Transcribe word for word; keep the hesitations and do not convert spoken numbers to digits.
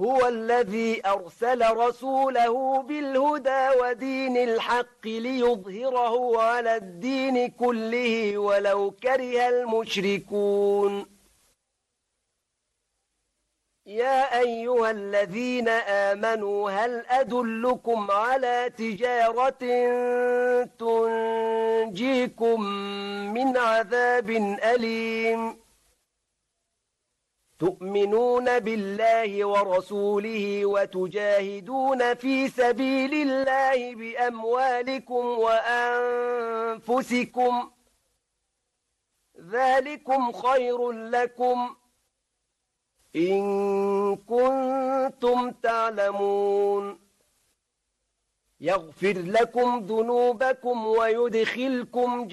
هو الذي أرسل رسوله بالهدى ودين الحق ليظهره على الدين كله ولو كره المشركون يا أيها الذين آمنوا هل أدلكم على تجارة تنجيكم من عذاب أليم تؤمنون بالله ورسوله وتجاهدون في سبيل الله بأموالكم وأنفسكم ذلكم خير لكم إن كنتم تعلمون يغفر لكم ذنوبكم ويدخلكم